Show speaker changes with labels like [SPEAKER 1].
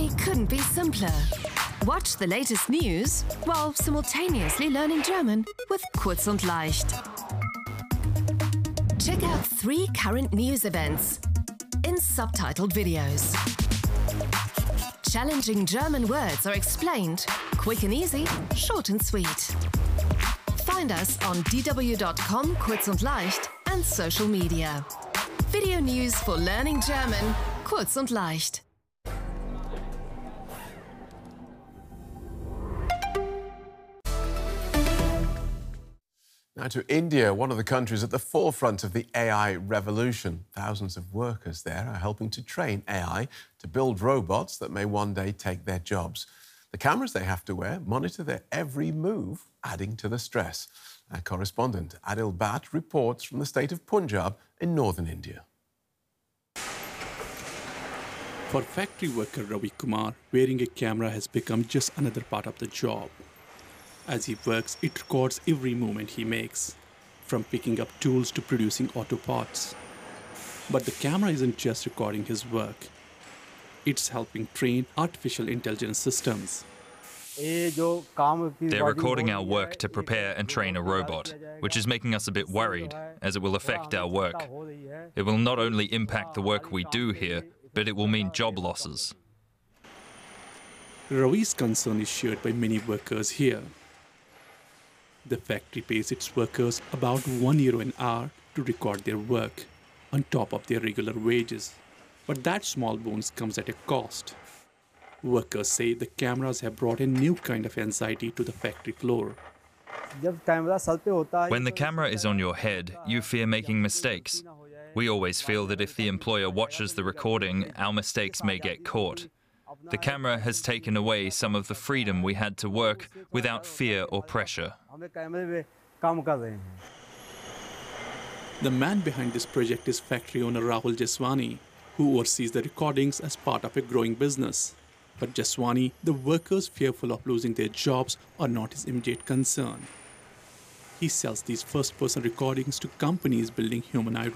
[SPEAKER 1] Germany couldn't be simpler. Watch the latest news while simultaneously learning German with Kurz und Leicht. Check out 3 current news events in subtitled videos. Challenging German words are explained, quick and easy, short and sweet. Find us on dw.com, Kurz und Leicht, and social media. Video news for learning German, Kurz und Leicht.
[SPEAKER 2] Now to India, one of the countries at the forefront of the AI revolution. Thousands of workers there are helping to train AI to build robots that may one day take their jobs. The cameras they have to wear monitor their every move, adding to the stress. Our correspondent Adil Bhatt reports from the state of Punjab in northern India.
[SPEAKER 3] For factory worker Ravi Kumar, wearing a camera has become just another part of the job. As he works, it records every movement he makes, from picking up tools to producing auto parts. But the camera isn't just recording his work. It's helping train artificial intelligence systems.
[SPEAKER 4] They're recording our work to prepare and train a robot, which is making us a bit worried, as it will affect our work. It will not only impact the work we do here, but it will mean job losses.
[SPEAKER 3] Ravi's concern is shared by many workers here. The factory pays its workers about €1 an hour to record their work, on top of their regular wages. But that small bonus comes at a cost. Workers say the cameras have brought a new kind of anxiety to the factory floor.
[SPEAKER 4] When the camera is on your head, you fear making mistakes. We always feel that if the employer watches the recording, our mistakes may get caught. The camera has taken away some of the freedom we had to work without fear or pressure.
[SPEAKER 3] The man behind this project is factory owner Rahul Jaswani, who oversees the recordings as part of a growing business. But Jaswani, the workers fearful of losing their jobs, are not his immediate concern. He sells these first-person recordings to companies building humanoid